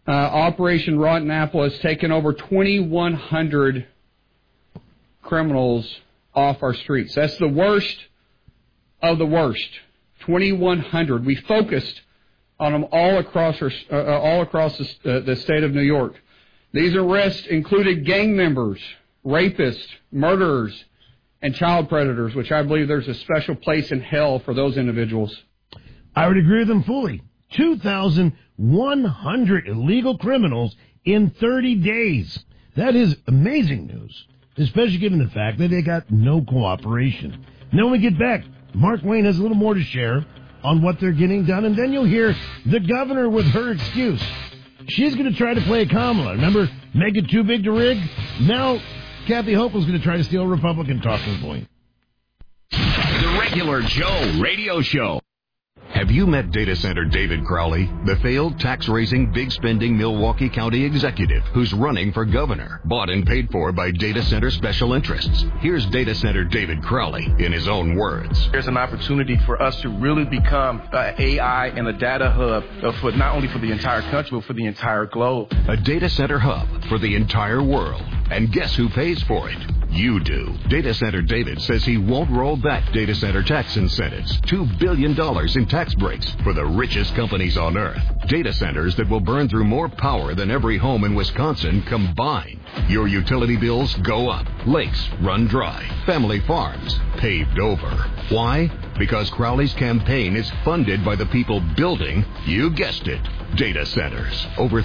Operation Rotten Apple has taken over 2,100 criminals off our streets. That's the worst of the worst. 2,100. We focused on them all across the state of New York. These arrests included gang members, rapists, murderers, and child predators, which I believe there's a special place in hell for those individuals. I would agree with them fully. 2,100 illegal criminals in 30 days. That is amazing news, especially given the fact that they got no cooperation. Now when we get back, Mark Wayne has a little more to share on what they're getting done, and then you'll hear the governor with her excuse. She's going to try to play a Kamala. Remember, make it too big to rig? Now, Kathy Hochul's going to try to steal a Republican talking point. The Regular Joe Radio Show. Have you met data center David Crowley, the failed tax-raising, big-spending Milwaukee County executive who's running for governor, bought and paid for by data center special interests? Here's data center David Crowley in his own words. There's an opportunity for us to really become an AI and a data hub for not only for the entire country, but for the entire globe. A data center hub for the entire world. And guess who pays for it? You do. Data Center David says he won't roll back data center tax incentives. $2 billion in tax breaks for the richest companies on earth. Data centers that will burn through more power than every home in Wisconsin combined. Your utility bills go up. Lakes run dry. Family farms paved over. Why? Because Crowley's campaign is funded by the people building, you guessed it, data centers. Over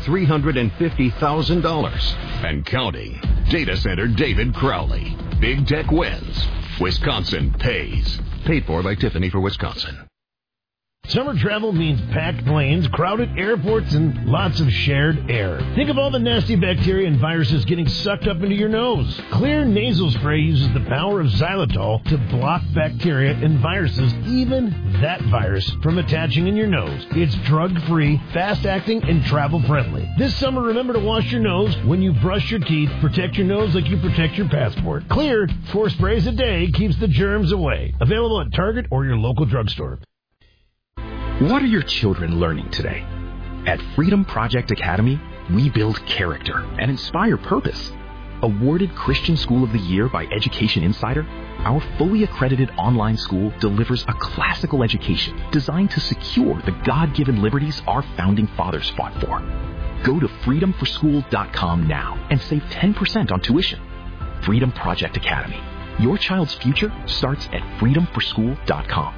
$350,000 and counting. Data Center David Crowley. Big tech wins. Wisconsin pays. Paid for by Tiffany for Wisconsin. Summer travel means packed planes, crowded airports, and lots of shared air. Think of all the nasty bacteria and viruses getting sucked up into your nose. Clear nasal spray uses the power of xylitol to block bacteria and viruses, even that virus, from attaching in your nose. It's drug-free, fast-acting, and travel-friendly. This summer, remember to wash your nose when you brush your teeth. Protect your nose like you protect your passport. Clear, 4 sprays a day keeps the germs away. Available at Target or your local drugstore. What are your children learning today? At Freedom Project Academy, we build character and inspire purpose. Awarded Christian School of the Year by Education Insider, our fully accredited online school delivers a classical education designed to secure the God-given liberties our founding fathers fought for. Go to freedomforschool.com now and save 10% on tuition. Freedom Project Academy. Your child's future starts at freedomforschool.com.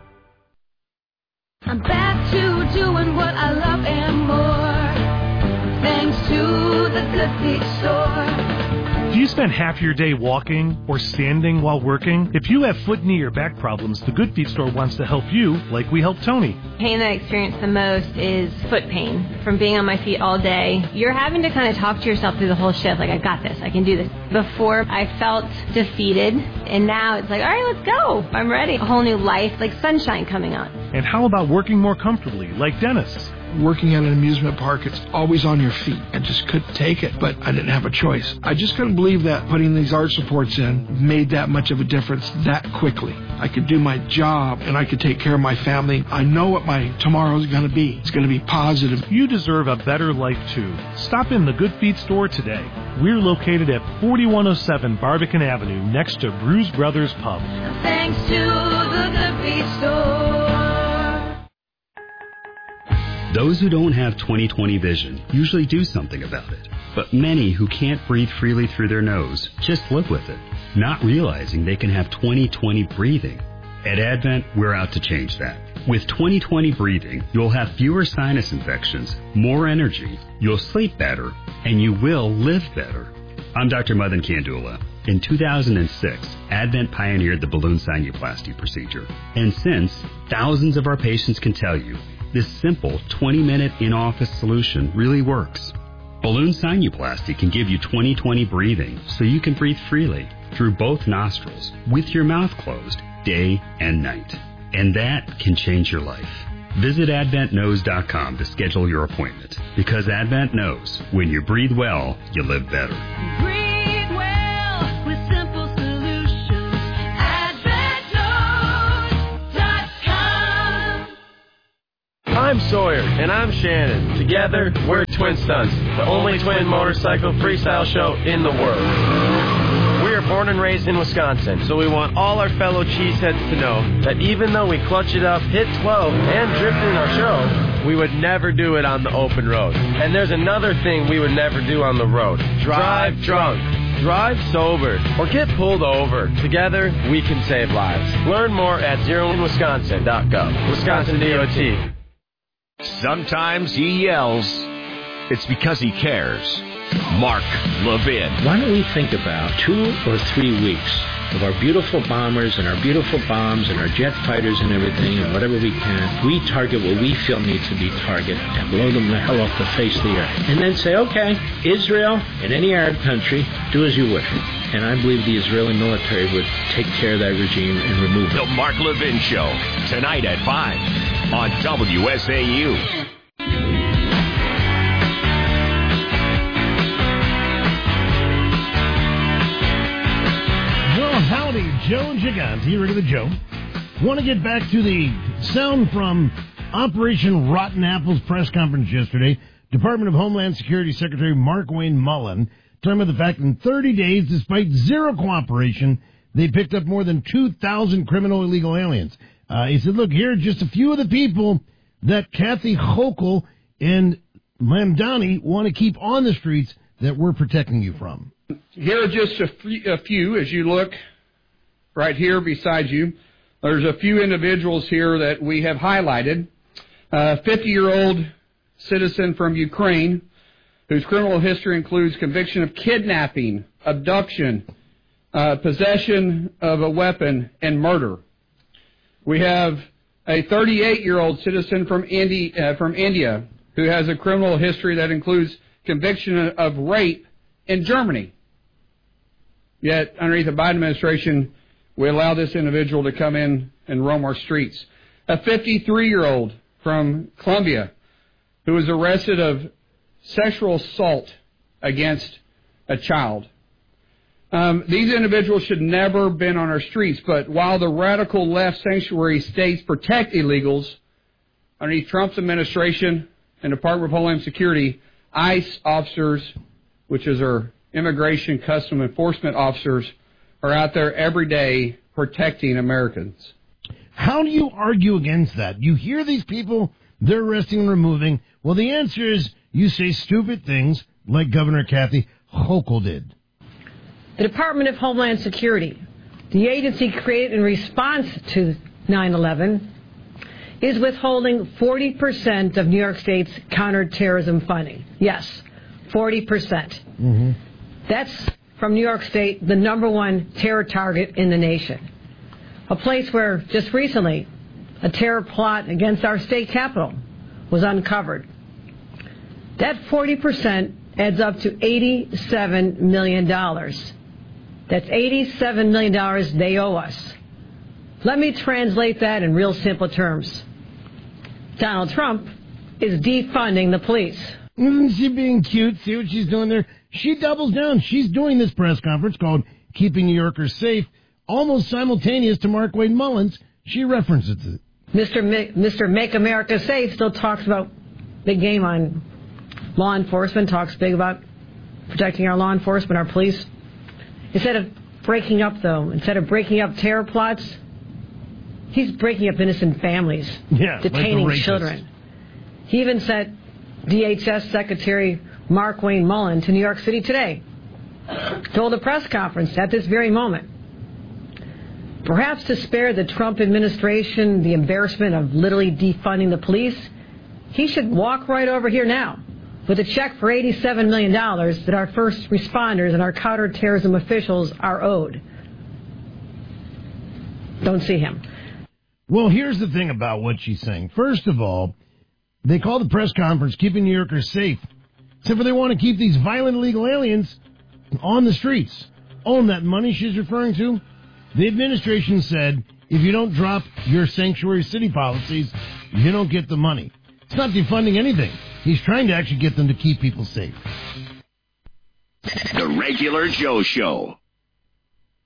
I'm back to doing what I love and more, thanks to the Good Feet store. Do you spend half your day walking or standing while working? If you have foot, knee, or back problems, the Good Feet store wants to help you like we helped Tony. Pain that I experience the most is foot pain from being on my feet all day. You're having to kind of talk to yourself through the whole shift, like, I got this, I can do this. Before, I felt defeated, and now it's like, all right, let's go. I'm ready. A whole new life, like sunshine coming on. And how about working more comfortably, like Dennis? Working at an amusement park, it's always on your feet. I just couldn't take it, but I didn't have a choice. I just couldn't believe that putting these arch supports in made that much of a difference that quickly. I could do my job, and I could take care of my family. I know what my tomorrow is going to be. It's going to be positive. You deserve a better life, too. Stop in the Good Feet store today. We're located at 4107 Barbican Avenue, next to Bruise Brothers Pub. Thanks to the Good Feet store. Those who don't have 20/20 vision usually do something about it. But many who can't breathe freely through their nose just live with it, not realizing they can have 20/20 breathing. At Advent, we're out to change that. With 20/20 breathing, you'll have fewer sinus infections, more energy, you'll sleep better, and you will live better. I'm Dr. Madan Kandula. In 2006, Advent pioneered the balloon sinuplasty procedure. And since, thousands of our patients can tell you, this simple 20-minute in-office solution really works. Balloon sinuplasty can give you 20/20 breathing so you can breathe freely through both nostrils with your mouth closed day and night. And that can change your life. Visit AdventKnows.com to schedule your appointment, because Advent knows when you breathe well, you live better. Breathe well with simple solutions. AdventKnows.com. I'm Sawyer. And I'm Shannon. Together, we're Twin Stunts, the only twin motorcycle freestyle show in the world. We are born and raised in Wisconsin, so we want all our fellow cheeseheads to know that even though we clutch it up, hit 12, and drift in our show, we would never do it on the open road. And there's another thing we would never do on the road. Drive drunk. Drive sober or get pulled over. Together, we can save lives. Learn more at zeroinwisconsin.gov. Wisconsin DOT. Sometimes he yells. It's because he cares. Mark Levin. Why don't we think about 2 or 3 weeks of our beautiful bombers and our beautiful bombs and our jet fighters and everything and whatever we can, we target what we feel needs to be targeted and blow them the hell off the face of the earth. And then say, okay, Israel and any Arab country, do as you wish. And I believe the Israeli military would take care of that regime and remove it. The Mark Levin Show, tonight at 5 on WSAU. Howdy, Joe Gigante, regular Joe. Want to get back to the sound from Operation Rotten Apples press conference yesterday. Department of Homeland Security Secretary Mark Wayne Mullen talking about the fact in 30 days, despite zero cooperation, they picked up more than 2,000 criminal illegal aliens. He said, look, here are just a few of the people that Kathy Hochul and Mamdani want to keep on the streets that we're protecting you from. Here are just a few as you look right here beside you. There's a few individuals here that we have highlighted. A 50-year-old citizen from Ukraine whose criminal history includes conviction of kidnapping, abduction, possession of a weapon, and murder. We have a 38-year-old citizen from India who has a criminal history that includes conviction of rape in Germany. Yet, underneath the Biden administration, we allow this individual to come in and roam our streets. A 53-year-old from Colombia who was arrested of sexual assault against a child. These individuals should never have been on our streets, but while the radical left sanctuary states protect illegals, underneath Trump's administration and Department of Homeland Security, ICE officers, which is our Immigration Custom Enforcement officers, are out there every day protecting Americans. How do you argue against that? You hear these people, they're arresting and removing. Well, the answer is you say stupid things like Governor Kathy Hochul did. The Department of Homeland Security, the agency created in response to 9/11, is withholding 40% of New York State's counterterrorism funding. Yes, 40%. Mm-hmm. That's, from New York State, the number one terror target in the nation. A place where, just recently, a terror plot against our state capitol was uncovered. That 40% adds up to $87 million. That's $87 million they owe us. Let me translate that in real simple terms. Donald Trump is defunding the police. Isn't she being cute? See what she's doing there? She doubles down. She's doing this press conference called Keeping New Yorkers Safe, almost simultaneous to Mark Wayne Mullen's. She references it. Mr. Make America Safe still talks about big game on law enforcement, talks big about protecting our law enforcement, our police. Instead of breaking up terror plots, he's breaking up innocent families, detaining children. He even sent DHS Secretary Mark Wayne Mullen to New York City today to hold a press conference at this very moment. Perhaps to spare the Trump administration the embarrassment of literally defunding the police, he should walk right over here now with a check for $87 million that our first responders and our counterterrorism officials are owed. Don't see him. Well, here's the thing about what she's saying. First of all, they call the press conference Keeping New Yorkers Safe, except for they want to keep these violent illegal aliens on the streets. Oh, and that money she's referring to? The administration said, if you don't drop your sanctuary city policies, you don't get the money. It's not defunding anything. He's trying to actually get them to keep people safe. The Regular Joe Show.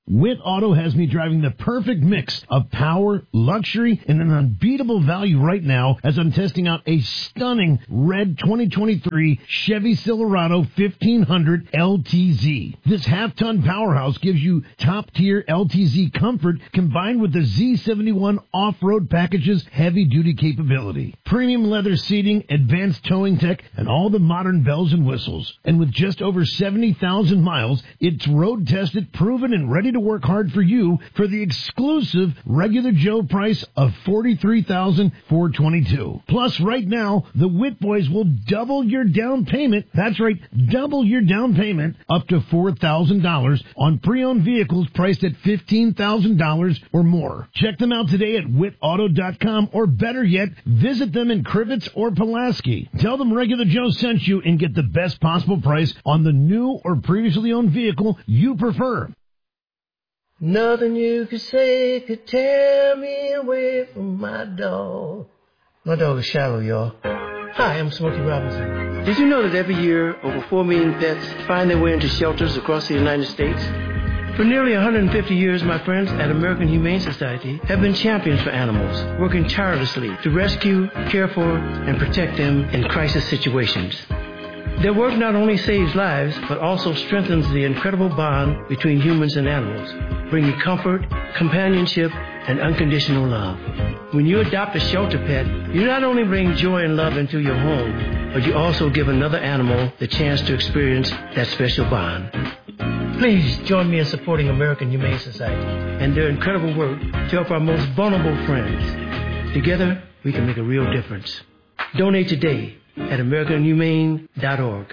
Witt Auto has me driving the perfect mix of power, luxury, and an unbeatable value right now as I'm testing out a stunning red 2023 Chevy Silverado 1500 LTZ. This half-ton powerhouse gives you top-tier LTZ comfort combined with the Z71 off-road package's heavy-duty capability. Premium leather seating, advanced towing tech, and all the modern bells and whistles. And with just over 70,000 miles, it's road-tested, proven, and ready to work hard for you for the exclusive regular Joe price of $43,422. Plus, right now, the Witt Boys will double your down payment. That's right, double your down payment up to $4,000 on pre-owned vehicles priced at $15,000 or more. Check them out today at wittauto.com, or better yet, visit them in Crivets or Pulaski. Tell them Regular Joe sent you and get the best possible price on the new or previously owned vehicle you prefer. Nothing you could say could tear me away from my dog. My dog is Shallow, y'all. Hi, I'm Smokey Robinson. Did you know that every year over 4 million pets find their way into shelters across the United States? For nearly 150 years, my friends at American Humane Society have been champions for animals, working tirelessly to rescue, care for, and protect them in crisis situations. Their work not only saves lives, but also strengthens the incredible bond between humans and animals, bringing comfort, companionship, and unconditional love. When you adopt a shelter pet, you not only bring joy and love into your home, but you also give another animal the chance to experience that special bond. Please join me in supporting American Humane Society and their incredible work to help our most vulnerable friends. Together, we can make a real difference. Donate today at AmericanHumane.org.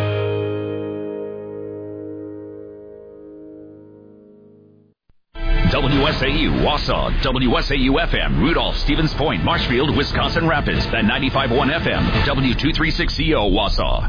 WSAU, Wausau, WSAU-FM, Rudolph, Stevens Point, Marshfield, Wisconsin Rapids, and 95.1 FM, W236CO, Wausau.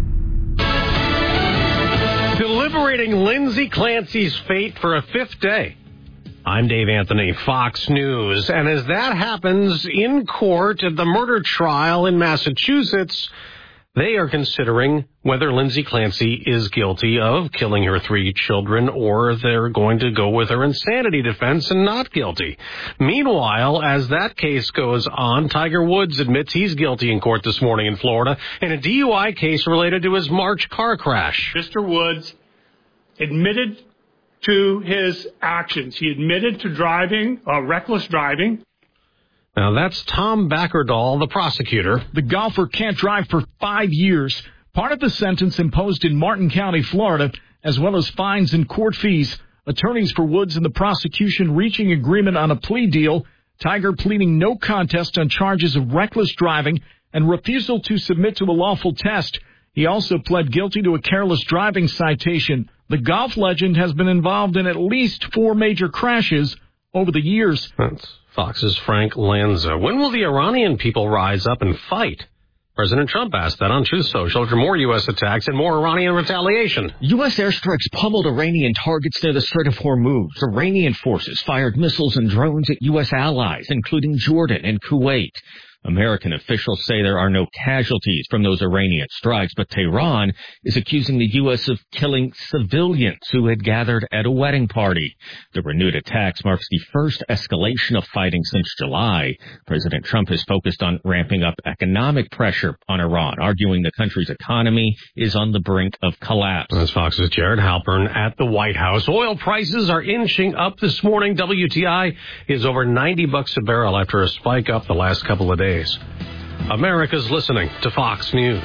Deliberating Lindsay Clancy's fate for a fifth day. I'm Dave Anthony, Fox News. And as that happens in court at the murder trial in Massachusetts, they are considering whether Lindsay Clancy is guilty of killing her 3 children, or they're going to go with her insanity defense and not guilty. Meanwhile, as that case goes on, Tiger Woods admits he's guilty in court this morning in Florida in a DUI case related to his March car crash. Mr. Woods admitted to his actions. He admitted to driving, reckless driving. Now, that's Tom Backerdahl, the prosecutor. The golfer can't drive for 5 years. Part of the sentence imposed in Martin County, Florida, as well as fines and court fees. Attorneys for Woods and the prosecution reaching agreement on a plea deal. Tiger pleading no contest on charges of reckless driving and refusal to submit to a lawful test. He also pled guilty to a careless driving citation. The golf legend has been involved in at least 4 major crashes over the years. That's Fox's Frank Lanza. When will the Iranian people rise up and fight? President Trump asked that on Truth Social after more U.S. attacks and more Iranian retaliation. U.S. airstrikes pummeled Iranian targets near the Strait of Hormuz. Iranian forces fired missiles and drones at U.S. allies, including Jordan and Kuwait. American officials say there are no casualties from those Iranian strikes, but Tehran is accusing the U.S. of killing civilians who had gathered at a wedding party. The renewed attacks marks the first escalation of fighting since July. President Trump has focused on ramping up economic pressure on Iran, arguing the country's economy is on the brink of collapse. That's Fox's Jared Halpern at the White House. Oil prices are inching up this morning. WTI is over $90 a barrel after a spike up the last couple of days. America's listening to Fox News.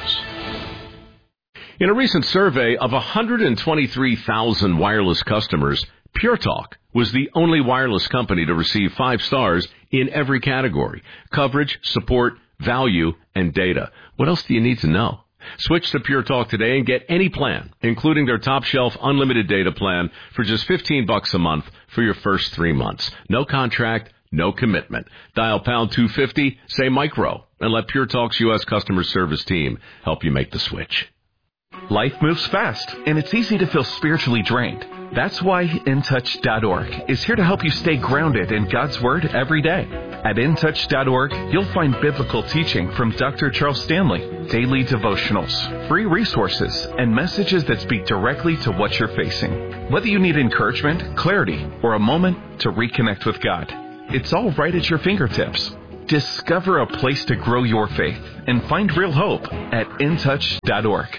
In a recent survey of 123,000 wireless customers, Pure Talk was the only wireless company to receive 5 stars in every category: coverage, support, value, and data. What else do you need to know? Switch to Pure Talk today and get any plan, including their top-shelf unlimited data plan, for just $15 a month for your first 3 months. No contract, no commitment. Dial pound 250, say micro, and let Pure Talk's U.S. customer service team help you make the switch. Life moves fast, and it's easy to feel spiritually drained. That's why InTouch.org is here to help you stay grounded in God's Word every day. At intouch.org, you'll find biblical teaching from Dr. Charles Stanley, daily devotionals, free resources, and messages that speak directly to what you're facing. Whether you need encouragement, clarity, or a moment to reconnect with God, it's all right at your fingertips. Discover a place to grow your faith and find real hope at intouch.org.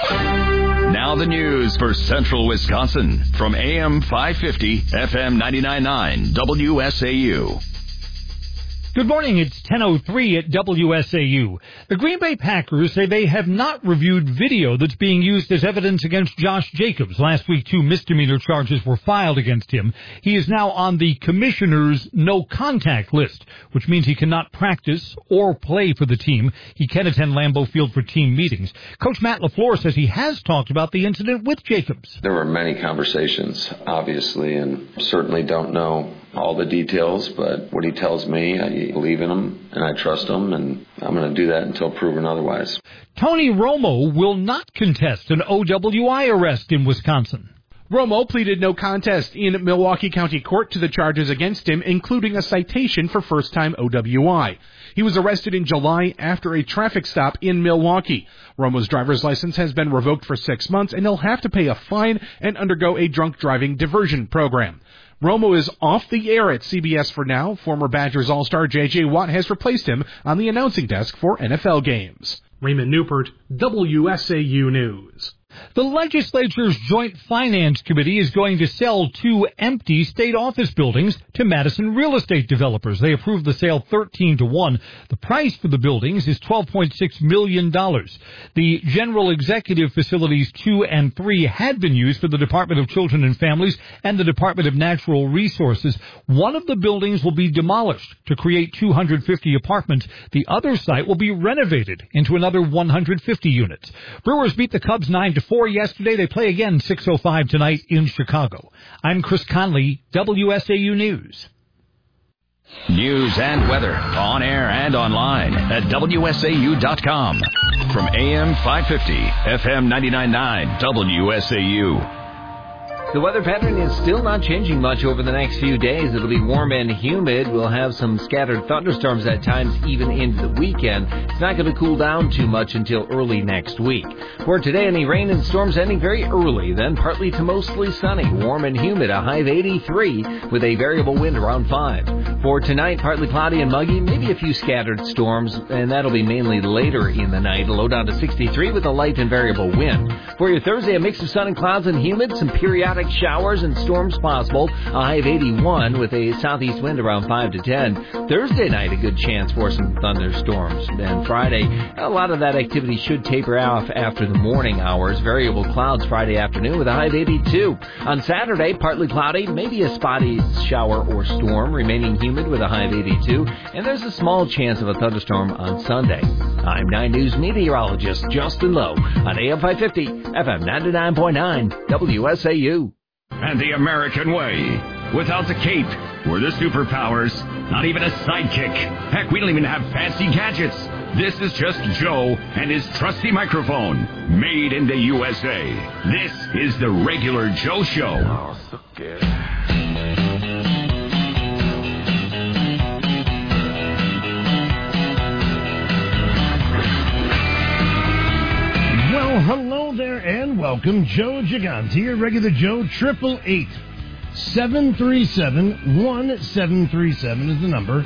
Now the news for Central Wisconsin from AM 550, FM 99.9, WSAU. Good morning, it's 10:03 at WSAU. The Green Bay Packers say they have not reviewed video that's being used as evidence against Josh Jacobs. Last week, 2 misdemeanor charges were filed against him. He is now on the commissioner's no-contact list, which means he cannot practice or play for the team. He can attend Lambeau Field for team meetings. Coach Matt LaFleur says he has talked about the incident with Jacobs. There were many conversations, obviously, and certainly don't know all the details, but what he tells me, I believe in him, and I trust him, and I'm going to do that until proven otherwise. Tony Romo will not contest an OWI arrest in Wisconsin. Romo pleaded no contest in Milwaukee County Court to the charges against him, including a citation for first-time OWI. He was arrested in July after a traffic stop in Milwaukee. Romo's driver's license has been revoked for 6 months, and he'll have to pay a fine and undergo a drunk driving diversion program. Romo is off the air at CBS for now. Former Badgers All-Star J.J. Watt has replaced him on the announcing desk for NFL games. Raymond Newport, WSAU News. The legislature's Joint Finance Committee is going to sell 2 empty state office buildings to Madison real estate developers. They approved the sale 13-1. The price for the buildings is $12.6 million. The General Executive Facilities 2 and 3 had been used for the Department of Children and Families and the Department of Natural Resources. One of the buildings will be demolished to create 250 apartments. The other site will be renovated into another 150 units. Brewers beat the Cubs 9-4 yesterday. They play again 6:05 tonight in Chicago. I'm Chris Conley, WSAU News. News and weather on air and online at WSAU.com. From AM 550, FM 99.9, WSAU. The weather pattern is still not changing much over the next few days. It'll be warm and humid. We'll have some scattered thunderstorms at times even into the weekend. It's not going to cool down too much until early next week. For today, any rain and storms ending very early, then partly to mostly sunny, warm and humid, a high of 83 with a variable wind around 5. For tonight, partly cloudy and muggy, maybe a few scattered storms, and that'll be mainly later in the night. A low down to 63 with a light and variable wind. For your Thursday, a mix of sun and clouds and humid, some periodic showers and storms possible, a high of 81 with a southeast wind around 5 to 10. Thursday night, a good chance for some thunderstorms. And Friday, a lot of that activity should taper off after the morning hours. Variable clouds Friday afternoon with a high of 82. On Saturday, partly cloudy, maybe a spotty shower or storm, remaining humid with a high of 82. And there's a small chance of a thunderstorm on Sunday. I'm 9 News meteorologist Justin Lowe on AM 550, FM 99.9, WSAU. And the American way. Without the cape or the superpowers, not even a sidekick. Heck, we don't even have fancy gadgets. This is just Joe and his trusty microphone, made in the USA. This is the Regular Joe Show. Oh, so good. Well, hello there and welcome. Joe Gigante, your Regular Joe, 888-737-1737 is the number.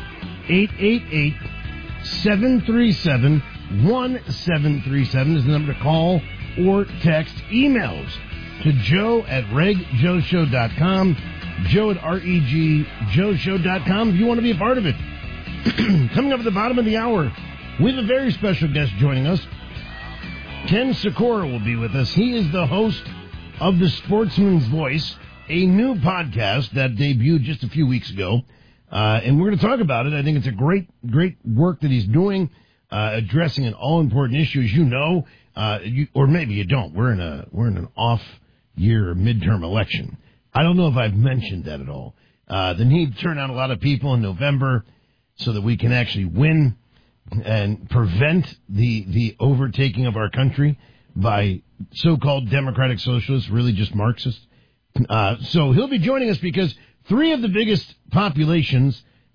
888-737-1737 is the number to call or text. Emails to joe@regjoeshow.com, joe@regjoeshow.com if you want to be a part of it. Coming up at the bottom of the hour, we have a very special guest joining us. Ken Sikora will be with us. He is the host of The Sportsman's Voice, a new podcast that debuted just a few weeks ago. And we're going to talk about it. I think it's a great work that he's doing, addressing an all-important issue, as you know, or maybe you don't. We're in an off-year midterm election. I don't know if I've mentioned that at all. The need to turn out a lot of people in November so that we can actually win and prevent the overtaking of our country by so-called democratic socialists, really just Marxists. So he'll be joining us because 3 of the biggest populations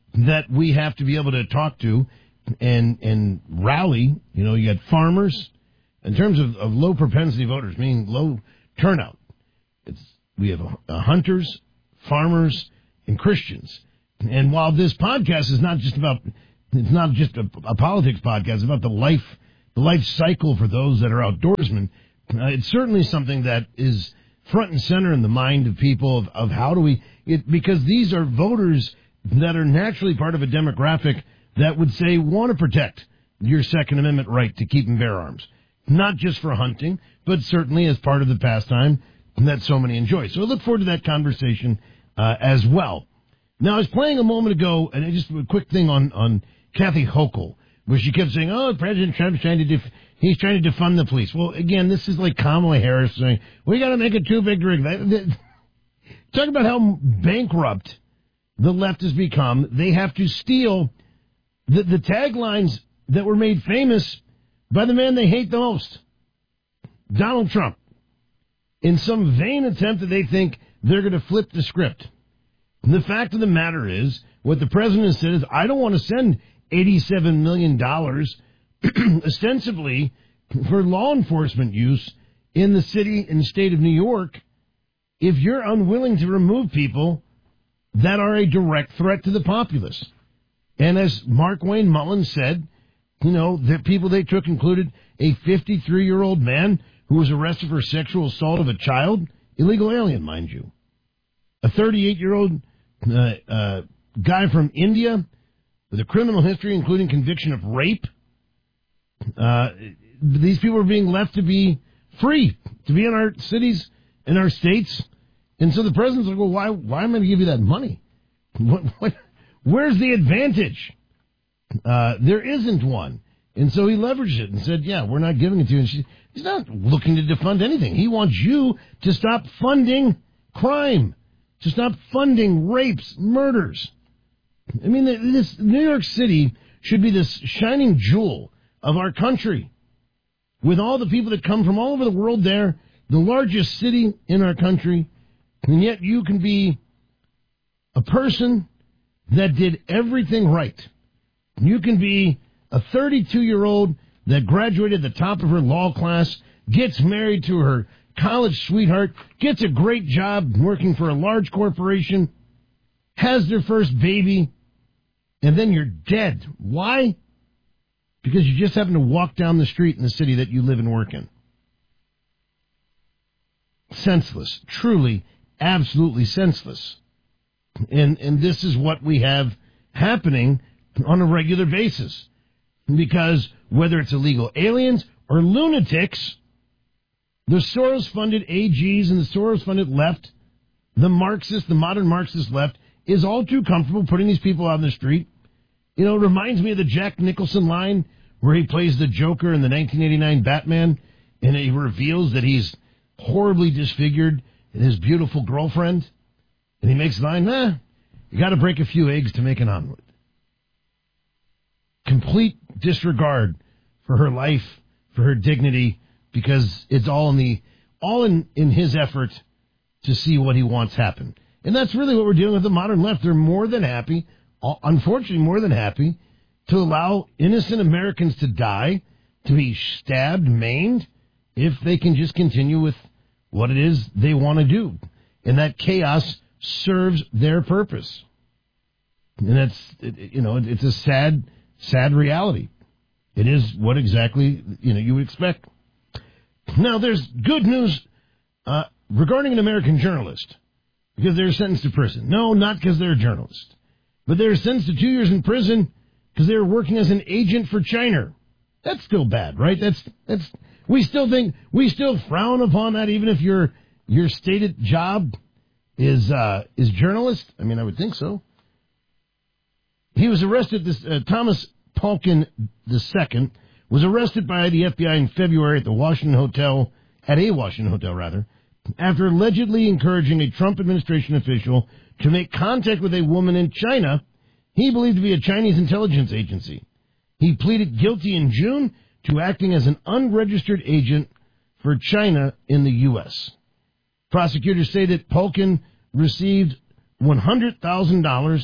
that we have to be able to talk to and rally. You know, you got farmers. In terms of low propensity voters, meaning low turnout, we have hunters, farmers, and Christians. And while this podcast is not just a politics podcast, it's about the life cycle for those that are outdoorsmen. It's certainly something that is front and center in the mind of people of how do we, because these are voters that are naturally part of a demographic that would say want to protect your Second Amendment right to keep and bear arms. Not just for hunting, but certainly as part of the pastime that so many enjoy. So I look forward to that conversation as well. Now, I was playing a moment ago, and just a quick thing on Kathy Hochul, where she kept saying, "Oh, President Trump's trying to he's trying to defund the police." Well, again, this is like Kamala Harris saying, "We got to make it too big to regulate." Talk about how bankrupt the left has become. They have to steal the taglines that were made famous by the man they hate the most, Donald Trump, in some vain attempt that they think they're going to flip the script. And the fact of the matter is, what the president said is, I don't want to send $87 million ostensibly for law enforcement use in the city and state of New York if you're unwilling to remove people that are a direct threat to the populace. And as Mark Wayne Mullins said, you know, the people they took included a 53-year-old man who was arrested for sexual assault of a child, illegal alien, mind you. A 38-year-old guy from India with a criminal history, including conviction of rape. These people are being left to be free, to be in our cities and our states. And so the president's like, well, why am I going to give you that money? Where's the advantage? There isn't one. And so he leveraged it and said, yeah, we're not giving it to you. And he's not looking to defund anything. He wants you to stop funding crime, to stop funding rapes, murders. I mean, this New York City should be this shining jewel of our country with all the people that come from all over the world there, the largest city in our country, and yet you can be a person that did everything right. You can be a 32-year-old that graduated the top of her law class, gets married to her college sweetheart, gets a great job working for a large corporation, has their first baby, and then you're dead. Why? Because you just happen to walk down the street in the city that you live and work in. Senseless. Truly, absolutely senseless. And this is what we have happening on a regular basis. Because whether it's illegal aliens or lunatics, the Soros-funded AGs and the Soros-funded left, the modern Marxist left, is all too comfortable putting these people out on the street. You know, it reminds me of the Jack Nicholson line where he plays the Joker in the 1989 Batman, and he reveals that he's horribly disfigured in his beautiful girlfriend. And he makes the line, you got to break a few eggs to make an omelet. Complete disregard for her life, for her dignity, because it's all in his effort to see what he wants happen. And that's really what we're dealing with the modern left. They're more than happy, unfortunately more than happy, to allow innocent Americans to die, to be stabbed, maimed, if they can just continue with what it is they want to do. And that chaos serves their purpose. And that's, it's a sad reality. It is what exactly, you would expect. Now, there's good news regarding an American journalist, because they're sentenced to prison. No, not because they're a journalist. But they're sentenced to 2 years in prison because they were working as an agent for China. That's still bad, right? We still frown upon that, even if your stated job is journalist. I mean, I would think so. He was arrested. Thomas Polkin II was arrested by the FBI in February at a Washington hotel, after allegedly encouraging a Trump administration official to make contact with a woman in China he believed to be a Chinese intelligence agency. He pleaded guilty in June to acting as an unregistered agent for China in the U.S. Prosecutors say that Polkin received $100,000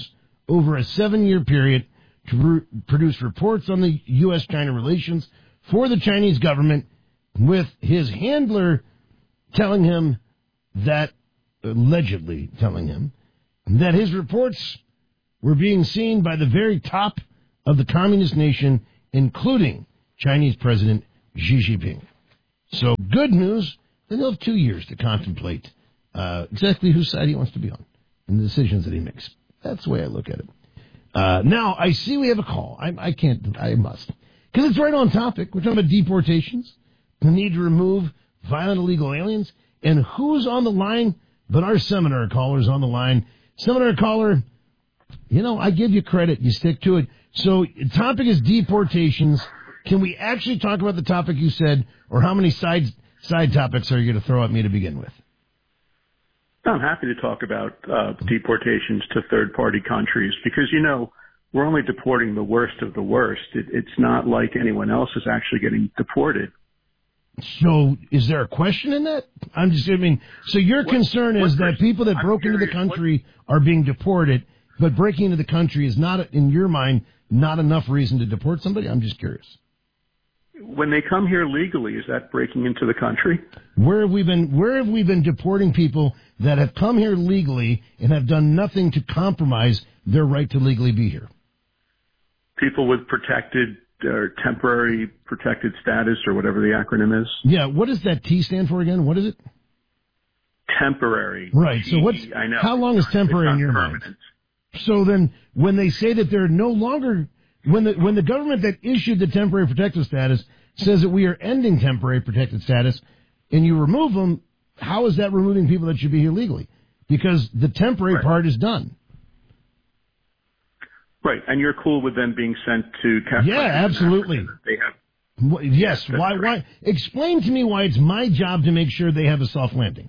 over a 7-year period to produce reports on the U.S.-China relations for the Chinese government, with his handler telling him that, allegedly telling him, that his reports were being seen by the very top of the communist nation, including Chinese President Xi Jinping. So, good news, then he'll have 2 years to contemplate exactly whose side he wants to be on and the decisions that he makes. That's the way I look at it. Now, I see we have a call. I must. Because it's right on topic. We're talking about deportations, the need to remove violent illegal aliens, and who's on the line but our seminar caller's on the line. Seminar caller, I give you credit. You stick to it. So, the topic is deportations. Can we actually talk about the topic you said, or how many side topics are you going to throw at me to begin with? I'm happy to talk about deportations to third-party countries because, we're only deporting the worst of the worst. It's not like anyone else is actually getting deported. So is there a question in that? So your concern is that people that broke into the country are being deported, but breaking into the country is not, in your mind, not enough reason to deport somebody? I'm just curious. When they come here legally, is that breaking into the country? Where have we been deporting people that have come here legally and have done nothing to compromise their right to legally be here? People with protected or temporary protected status, or whatever the acronym is. Yeah, what does that T stand for again? What is it? Temporary. Right. So I know. How long is temporary in your mind? So then, when they say that they're no longer, when the government that issued the temporary protected status says that we are ending temporary protected status, and you remove them, how is that removing people that should be here legally? Because the temporary part is done. Right, and you're cool with them being sent to California? Yeah, absolutely. They have. Yes. Why? Explain to me why it's my job to make sure they have a soft landing.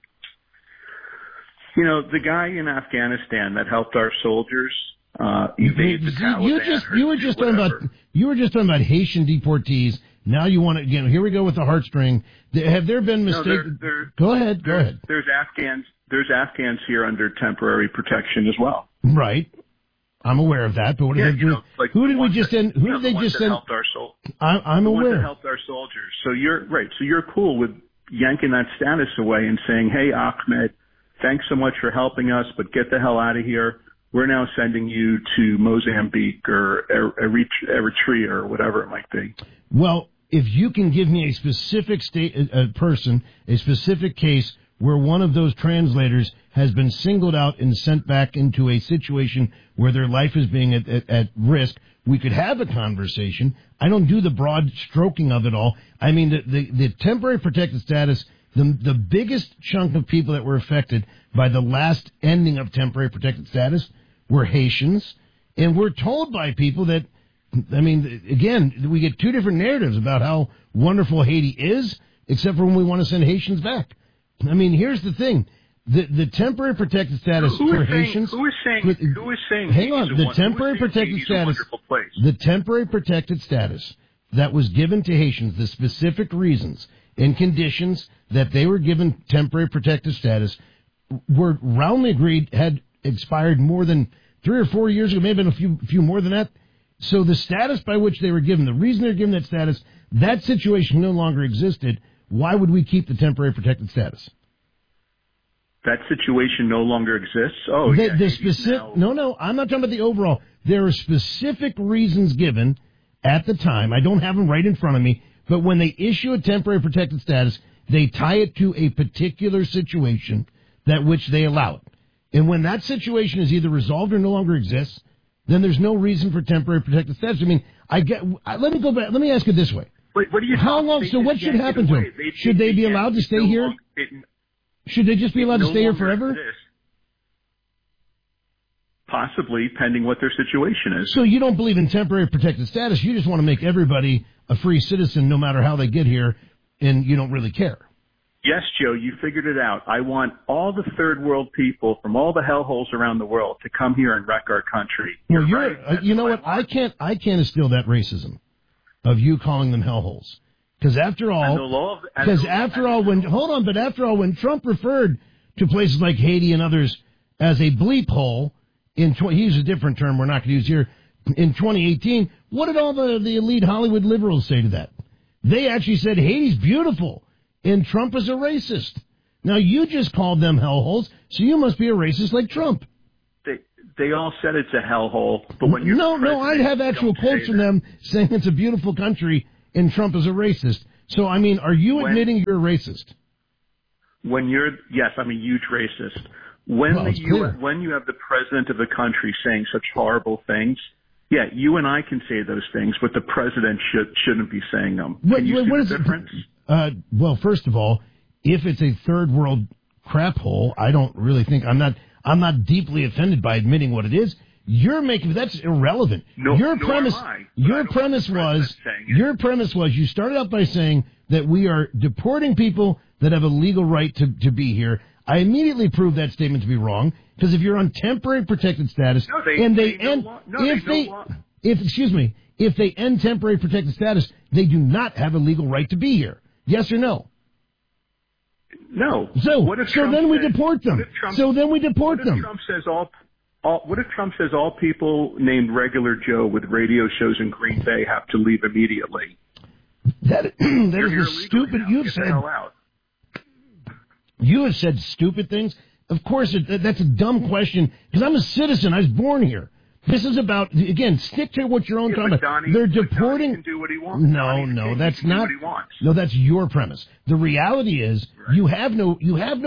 The guy in Afghanistan that helped our soldiers evade the Taliban. You were just talking about Haitian deportees. Now you want to again? Here we go with the heartstring. Have there been mistakes? Go ahead. There's Afghans here under temporary protection as well. Right. I'm aware of that, but what did they do? Who did we just send? Who did they just send? I'm aware. The ones that helped our soldiers. So you're right. So you're cool with yanking that status away and saying, "Hey, Ahmed, thanks so much for helping us, but get the hell out of here. We're now sending you to Mozambique or Eritrea or whatever it might be." Well, if you can give me a specific a specific case where one of those translators has been singled out and sent back into a situation where their life is being at risk, we could have a conversation. I don't do the broad stroking of it all. I mean, the temporary protected status, the biggest chunk of people that were affected by the last ending of temporary protected status were Haitians. And we're told by people that, again, we get two different narratives about how wonderful Haiti is, except for when we want to send Haitians back. Here's the thing. The temporary protected status for Haitians. Who is saying? Hang on. The temporary protected status. The temporary protected status that was given to Haitians, the specific reasons and conditions that they were given temporary protected status, were roundly agreed had expired more than 3 or 4 years ago. Maybe been a few more than that. So the status by which they were given, the reason they're given that status, that situation no longer existed. Why would we keep the temporary protected status? That situation no longer exists? No, I'm not talking about the overall. There are specific reasons given at the time. I don't have them right in front of me, but when they issue a temporary protected status, they tie it to a particular situation that which they allow it. And when that situation is either resolved or no longer exists, then there's no reason for temporary protected status. Let me go back. Let me ask it this way. Wait, what do you? How long? So what should happen to them? Should they be allowed to stay here? Should they just be allowed to stay here forever? Possibly, pending what their situation is. So you don't believe in temporary protected status. You just want to make everybody a free citizen no matter how they get here, and you don't really care. Yes, Joe, you figured it out. I want all the third world people from all the hellholes around the world to come here and wrreck our country. Well, you know what? I can't instill that racism of you calling them hellholes. Because after all, when Trump referred to places like Haiti and others as a bleep hole, he used a different term we're not going to use here, in 2018, what did all the elite Hollywood liberals say to that? They actually said Haiti's beautiful, and Trump is a racist. Now, you just called them hellholes, so you must be a racist like Trump. They all said it's a hellhole, but when you're No, I have actual quotes from them saying it's a beautiful country and Trump is a racist. So, I mean, are you admitting you're a racist? Yes, I'm a huge racist. When you have the president of the country saying such horrible things, yeah, you and I can say those things, but the president shouldn't be saying them. Can you see the difference? Well, first of all, if it's a third world crap hole, I don't really think I'm not deeply offended by admitting what it is. That's irrelevant. Your premise was you started out by saying that we are deporting people that have a legal right to be here. I immediately proved that statement to be wrong, because if you're on temporary protected status if they end temporary protected status, they do not have a legal right to be here. Yes or no? No. So then we deport them. What if Trump says all people named Regular Joe with radio shows in Green Bay have to leave immediately? That is stupid. You have said stupid things. Of course, that's a dumb question, because I'm a citizen. I was born here. This is about, again, stick to what you're talking about. They're deporting. Donnie can do what he wants. No, that's not. No, that's your premise. The reality is, you have no.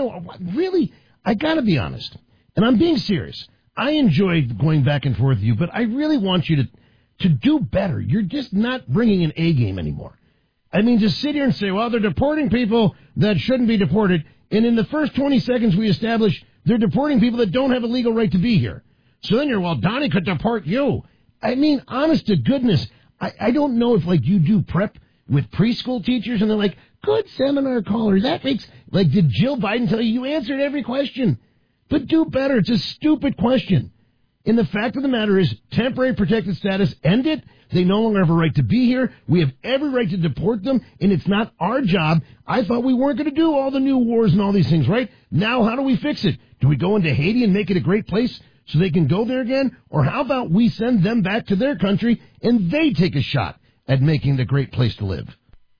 Really, I got to be honest, and I'm being serious. I enjoy going back and forth with you, but I really want you to do better. You're just not bringing an A game anymore. I mean, just sit here and say, well, they're deporting people that shouldn't be deported, and in the first 20 seconds we establish they're deporting people that don't have a legal right to be here. So then you're, well, Donnie could deport you. I mean, honest to goodness, I don't know if, like, you do prep with preschool teachers and they're like, good seminar caller. That makes, like, did Jill Biden tell you answered every question? But do better. It's a stupid question. And the fact of the matter is, temporary protected status, end it. They no longer have a right to be here. We have every right to deport them, and it's not our job. I thought we weren't going to do all the new wars and all these things, right? Now, how do we fix it? Do we go into Haiti and make it a great place so they can go there again? Or how about we send them back to their country and they take a shot at making the great place to live?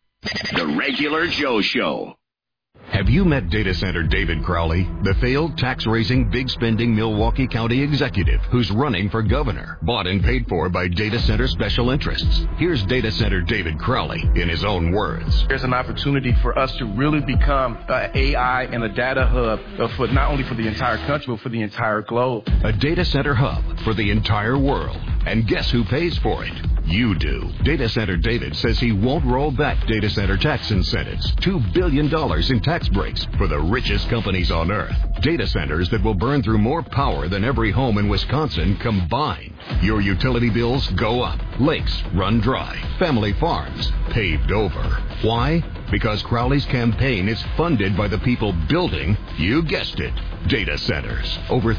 The Regular Joe Show. Have you met data center David Crowley, the failed tax-raising, big-spending Milwaukee County executive who's running for governor, bought and paid for by data center special interests? Here's data center David Crowley in his own words. There's an opportunity for us to really become an AI and a data hub for not only for the entire country, but for the entire globe. A data center hub for the entire world. And guess who pays for it? You do. Data Center David says he won't roll back data center tax incentives. $2 billion in tax breaks for the richest companies on earth. Data centers that will burn through more power than every home in Wisconsin combined. Your utility bills go up. Lakes run dry. Family farms paved over. Why? Because Crowley's campaign is funded by the people building, you guessed it, data centers. Over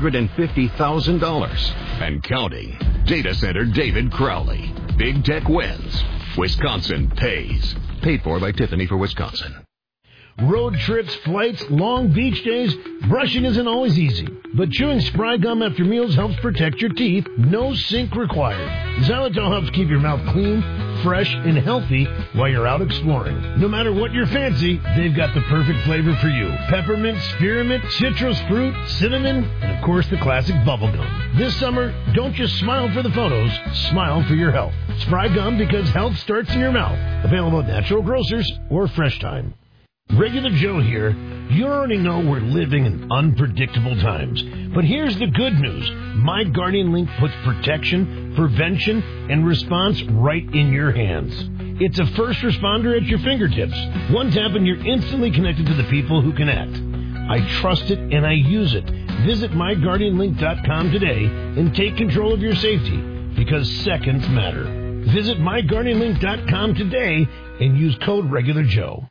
$350,000 and counting. Data Center David Crowley. Big tech wins. Wisconsin pays. Paid for by Tiffany for Wisconsin. Road trips, flights, long beach days, brushing isn't always easy. But chewing Spry gum after meals helps protect your teeth. No sink required. Xylitol helps keep your mouth clean, fresh, and healthy while you're out exploring. No matter what your fancy, they've got the perfect flavor for you. Peppermint, spearmint, citrus fruit, cinnamon, and of course the classic bubblegum. This summer, don't just smile for the photos, smile for your health. Spry gum, because health starts in your mouth. Available at natural grocers or Fresh Time. Regular Joe here. You already know we're living in unpredictable times. But here's the good news. My Guardian Link puts protection, prevention, and response right in your hands. It's a first responder at your fingertips. One tap and you're instantly connected to the people who can act. I trust it and I use it. Visit myguardianlink.com today and take control of your safety, because seconds matter. Visit myguardianlink.com today and use code RegularJoe.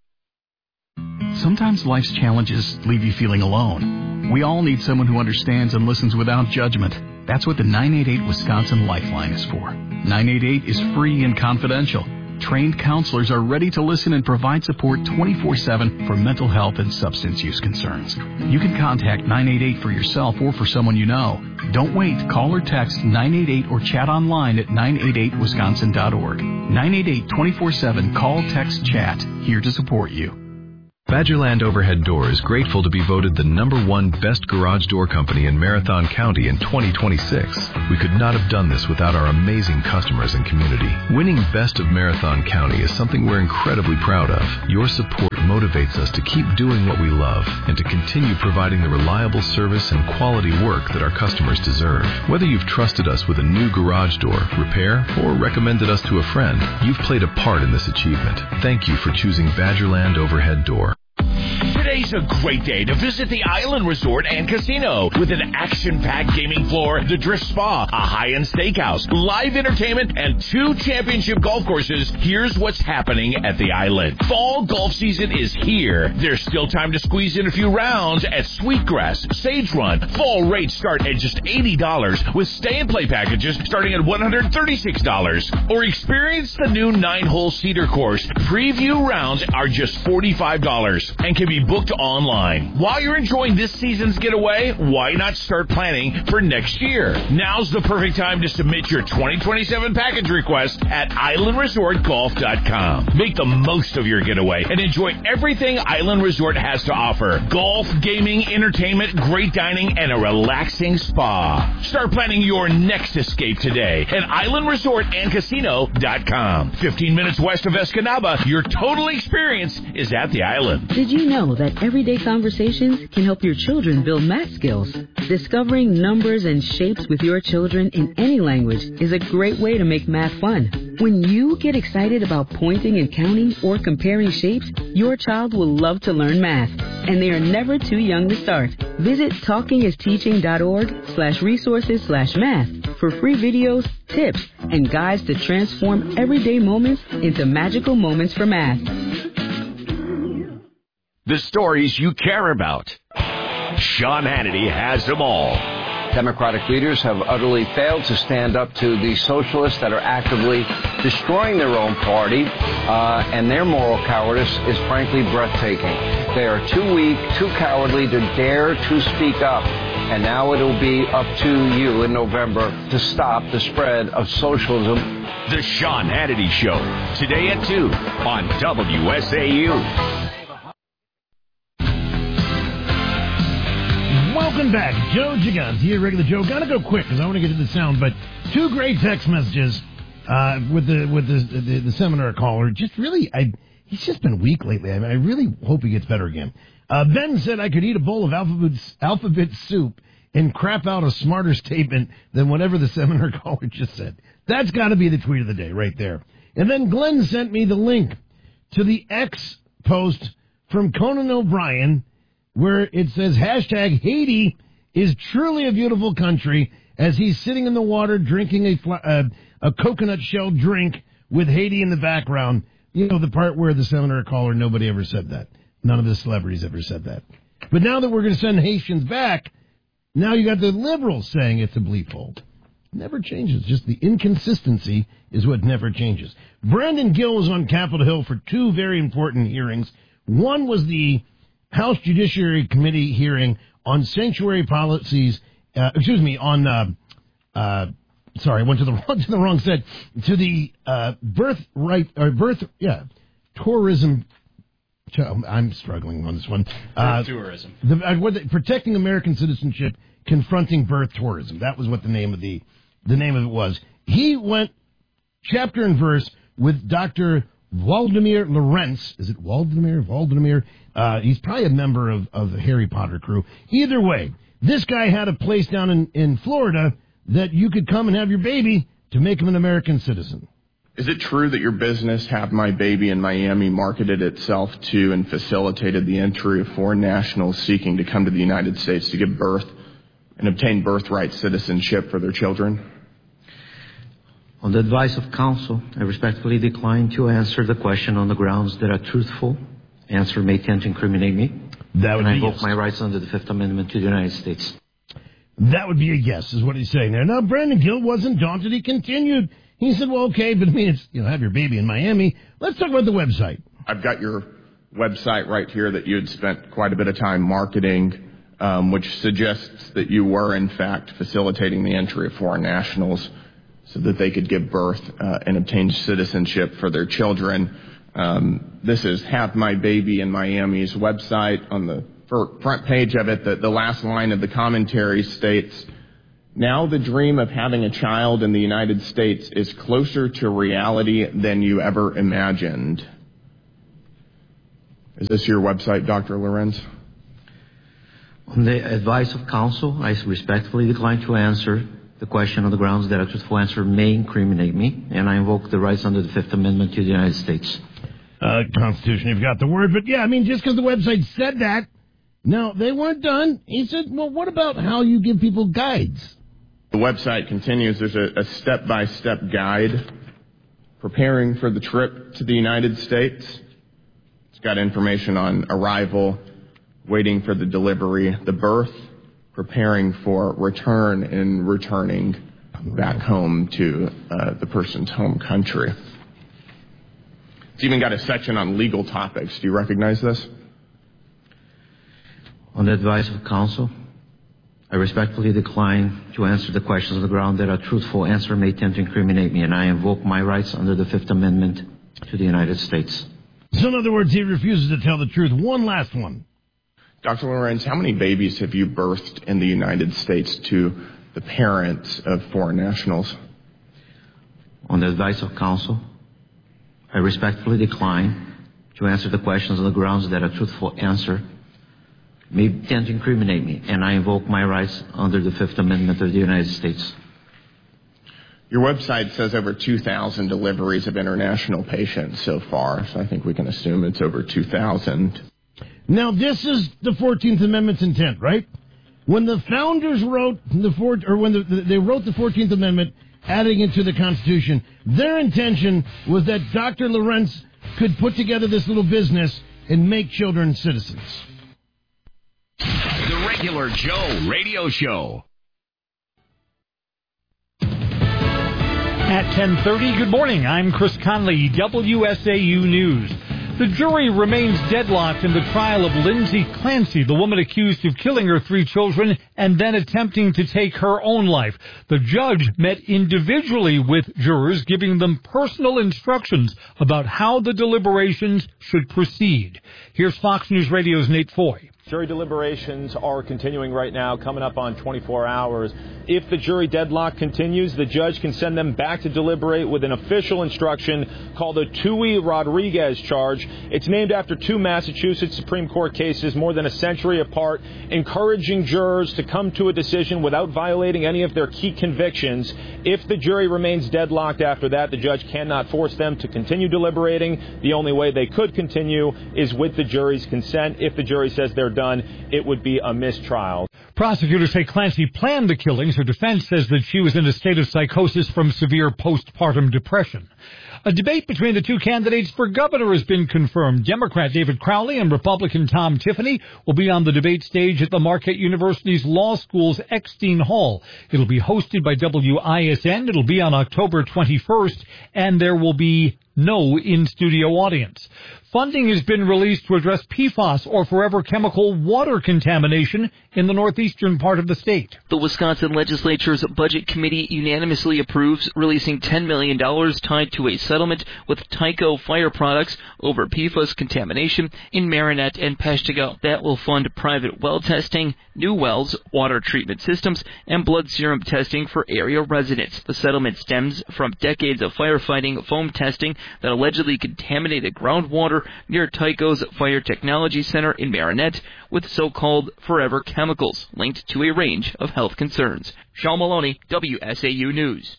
Sometimes life's challenges leave you feeling alone. We all need someone who understands and listens without judgment. That's what the 988 Wisconsin Lifeline is for. 988 is free and confidential. trained counselors are ready to listen and provide support 24/7 for mental health and substance use concerns. You can contact 988 for yourself or for someone you know. Don't wait. Call or text 988 or chat online at 988wisconsin.org. 988 24/7. Call, text, chat. Here to support you. Badgerland Overhead Door is grateful to be voted the #1 best garage door company in Marathon County in 2026. We could not have done this without our amazing customers and community. Winning Best of Marathon County is something we're incredibly proud of. Your support motivates us to keep doing what we love and to continue providing the reliable service and quality work that our customers deserve. Whether you've trusted us with a new garage door, repair, or recommended us to a friend, you've played a part in this achievement. Thank you for choosing Badgerland Overhead Door. Today's a great day to visit the Island Resort and Casino with an action-packed gaming floor, the Drift Spa, a high-end steakhouse, live entertainment, and 2 championship golf courses. Here's what's happening at the Island. Fall golf season is here. There's still time to squeeze in a few rounds at Sweetgrass, Sage Run. Fall rates start at just $80 with stay-and-play packages starting at $136. Or experience the new 9-hole Cedar course. Preview rounds are just $45 and can be booked online. While you're enjoying this season's getaway, why not start planning for next year? Now's the perfect time to submit your 2027 package request at islandresortgolf.com. Make the most of your getaway and enjoy everything Island Resort has to offer. Golf, gaming, entertainment, great dining, and a relaxing spa. Start planning your next escape today at islandresortandcasino.com. 15 minutes west of Escanaba, your total experience is at the Island. Did you know that everyday conversations can help your children build math skills? Discovering numbers and shapes with your children in any language is a great way to make math fun. When you get excited about pointing and counting or comparing shapes, your child will love to learn math, and they are never too young to start. Visit talkingisteaching.org/resources/math for free videos, tips, and guides to transform everyday moments into magical moments for math. The stories you care about. Sean Hannity has them all. Democratic leaders have utterly failed to stand up to the socialists that are actively destroying their own party, and their moral cowardice is frankly breathtaking. They are too weak, too cowardly to dare to speak up. And now it'll be up to you in November to stop the spread of socialism. The Sean Hannity Show, today at 2 on WSAU. Welcome back. Joe Gigante here, regular Joe. Gotta go quick because I want to get to the sound, but 2 great text messages with the seminar caller. Just really, he's just been weak lately. I really hope he gets better again. Ben said I could eat a bowl of alphabet soup and crap out a smarter statement than whatever the seminar caller just said. That's got to be the tweet of the day right there. And then Glenn sent me the link to the X post from Conan O'Brien where it says hashtag Haiti is truly a beautiful country as he's sitting in the water drinking a coconut shell drink with Haiti in the background. You know, the part where the seminar caller, nobody ever said that. None of the celebrities ever said that. But now that we're going to send Haitians back, now you got the liberals saying it's a bleep hole. Never changes. Just the inconsistency is what never changes. Brandon Gill was on Capitol Hill for 2 very important hearings. One was the House Judiciary Committee hearing on sanctuary policies, I went to the wrong set, to the tourism. I'm struggling on this one. Tourism. Protecting American citizenship, confronting birth tourism. That was what the name of it was. He went chapter and verse with Dr. Waldemar Lorenz. Is it Waldemar? He's probably a member of the Harry Potter crew. Either way, this guy had a place down in Florida that you could come and have your baby to make him an American citizen. Is it true that your business, Have My Baby in Miami, marketed itself to and facilitated the entry of foreign nationals seeking to come to the United States to give birth and obtain birthright citizenship for their children? On the advice of counsel, I respectfully decline to answer the question on the grounds that a truthful answer may tend to incriminate me. That would and I be invoke yes. my rights under the Fifth Amendment to the United States. That would be a yes, is what he's saying there. Now, Brandon Gill wasn't daunted. He continued He said, well, okay, but I mean, it's, have your baby in Miami. Let's talk about the website. I've got your website right here that you had spent quite a bit of time marketing, which suggests that you were, in fact, facilitating the entry of foreign nationals so that they could give birth and obtain citizenship for their children. This is Have My Baby in Miami's website. On the front page of it, the last line of the commentary states, now the dream of having a child in the United States is closer to reality than you ever imagined. Is this your website, Dr. Lorenz? On the advice of counsel, I respectfully decline to answer the question on the grounds that a truthful answer may incriminate me, and I invoke the rights under the Fifth Amendment to the United States. Constitution, you've got the word, but yeah, I mean, just because the website said that, no, they weren't done. He said, well, what about how you give people guides? The website continues. There's a step-by-step guide preparing for the trip to the United States. It's got information on arrival, waiting for the delivery, the birth, preparing for return, and returning back home to the person's home country. It's even got a section on legal topics. Do you recognize this? On the advice of counsel, I respectfully decline to answer the questions on the ground that a truthful answer may tend to incriminate me, and I invoke my rights under the Fifth Amendment to the United States. So in other words, he refuses to tell the truth. One last one. Dr. Lorenz, how many babies have you birthed in the United States to the parents of foreign nationals? On the advice of counsel, I respectfully decline to answer the questions on the grounds that a truthful answer may tend to incriminate me, and I invoke my rights under the Fifth Amendment of the United States. Your website says over 2,000 deliveries of international patients so far, so I think we can assume it's over 2,000. Now, this is the 14th Amendment's intent, right? When the founders wrote they wrote the 14th Amendment, adding it to the Constitution, their intention was that Dr. Lorenz could put together this little business and make children citizens. The Regular Joe Radio Show. At 10:30, good morning. I'm Chris Conley, WSAU News. The jury remains deadlocked in the trial of Lindsay Clancy, the woman accused of killing her 3 children and then attempting to take her own life. The judge met individually with jurors, giving them personal instructions about how the deliberations should proceed. Here's Fox News Radio's Nate Foy. Jury deliberations are continuing right now, coming up on 24 hours. If the jury deadlock continues, the judge can send them back to deliberate with an official instruction called the Tuohy-Rodriguez charge. It's named after 2 Massachusetts Supreme Court cases more than a century apart, encouraging jurors to come to a decision without violating any of their key convictions. If the jury remains deadlocked after that, the judge cannot force them to continue deliberating. The only way they could continue is with the jury's consent. If the jury says they're done, it would be a mistrial. Prosecutors say Clancy planned the killings. Her defense says that she was in a state of psychosis from severe postpartum depression. A debate between the 2 candidates for governor has been confirmed. Democrat David Crowley and Republican Tom Tiffany will be on the debate stage at the Marquette University's Law School's Eckstein Hall. It'll be hosted by WISN. It'll be on October 21st, and there will be no in-studio audience. Funding has been released to address PFAS, or forever chemical water contamination, in the northeastern part of the state. The Wisconsin Legislature's Budget Committee unanimously approves releasing $10 million tied to a settlement with Tyco Fire Products over PFAS contamination in Marinette and Peshtigo. That will fund private well testing, new wells, water treatment systems, and blood serum testing for area residents. The settlement stems from decades of firefighting foam testing that allegedly contaminated groundwater near Tyco's Fire Technology Center in Marinette with so-called forever chemicals linked to a range of health concerns. Sean Maloney, WSAU News.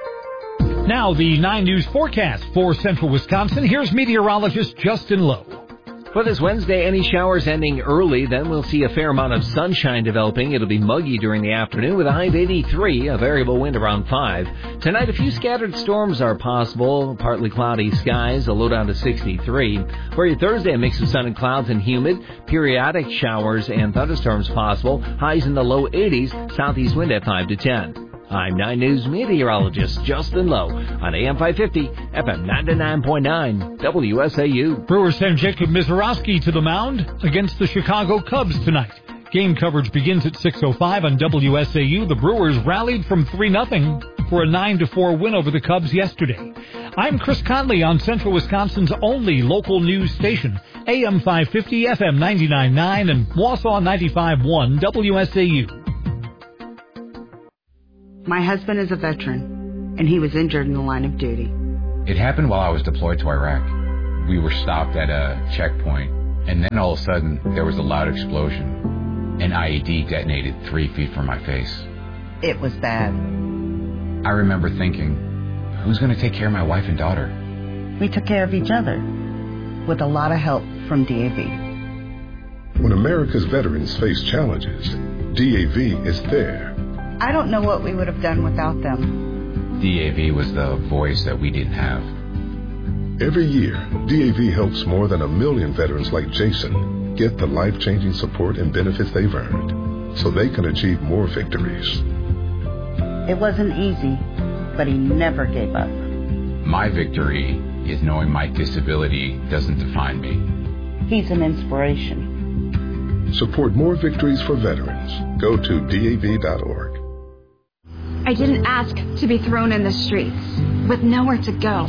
Now the 9 News forecast for central Wisconsin. Here's meteorologist Justin Lowe. For this Wednesday, any showers ending early, then we'll see a fair amount of sunshine developing. It'll be muggy during the afternoon with a high of 83, a variable wind around 5. Tonight, a few scattered storms are possible, partly cloudy skies, a low down to 63. For your Thursday, a mix of sun and clouds and humid, periodic showers and thunderstorms possible, highs in the low 80s, southeast wind at 5 to 10. I'm 9 News meteorologist Justin Lowe on AM 550, FM 99.9, WSAU. Brewers send Jacob Misiorowski to the mound against the Chicago Cubs tonight. Game coverage begins at 6:05 on WSAU. The Brewers rallied from 3-0 for a 9-4 win over the Cubs yesterday. I'm Chris Conley on Central Wisconsin's only local news station, AM 550, FM 99.9, and Wausau 95.1 WSAU. My husband is a veteran, and he was injured in the line of duty. It happened while I was deployed to Iraq. We were stopped at a checkpoint, and then all of a sudden, there was a loud explosion. An IED detonated 3 feet from my face. It was bad. I remember thinking, who's going to take care of my wife and daughter? We took care of each other, with a lot of help from DAV. When America's veterans face challenges, DAV is there. I don't know what we would have done without them. DAV was the voice that we didn't have. Every year, DAV helps more than 1 million veterans like Jason get the life-changing support and benefits they've earned so they can achieve more victories. It wasn't easy, but he never gave up. My victory is knowing my disability doesn't define me. He's an inspiration. Support more victories for veterans. Go to DAV.org. I didn't ask to be thrown in the streets with nowhere to go.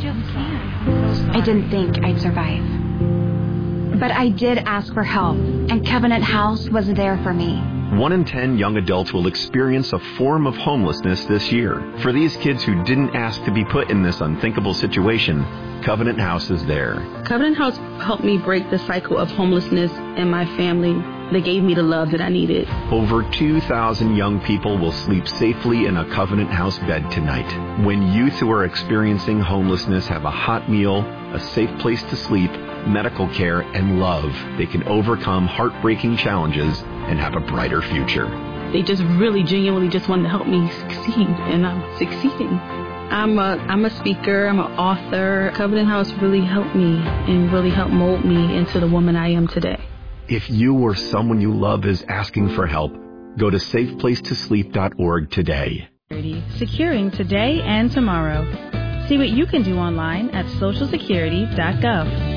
I didn't think I'd survive. But I did ask for help, and Covenant House was there for me. 1 in 10 young adults will experience a form of homelessness this year. For these kids who didn't ask to be put in this unthinkable situation, Covenant House is there. Covenant House helped me break the cycle of homelessness in my family. They gave me the love that I needed. Over 2,000 young people will sleep safely in a Covenant House bed tonight. When youth who are experiencing homelessness have a hot meal, a safe place to sleep, medical care, and love, they can overcome heartbreaking challenges and have a brighter future. They just really genuinely just wanted to help me succeed, and I'm succeeding. I'm a speaker, I'm an author. Covenant House really helped me and really helped mold me into the woman I am today. If you or someone you love is asking for help, go to safeplacetosleep.org today. Securing today and tomorrow. See what you can do online at socialsecurity.gov.